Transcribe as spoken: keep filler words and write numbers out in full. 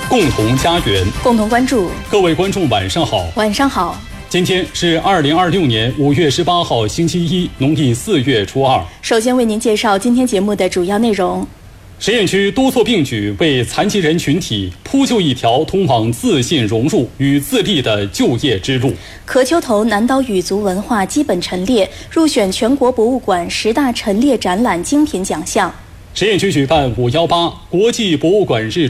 共同家园， 共同关注。 各位观众晚上好。 晚上好。 今天是二零二六年五月十八号星期一，农历四月初二。 首先为您介绍今天节目的主要内容。 实验区多措并举，为残疾人群体铺就一条通往自信融入与自立的就业之路。 壳丘头南岛语族文化基本陈列入选全国博物馆十大陈列展览精品奖项。 实验区举办五一八国际博物馆日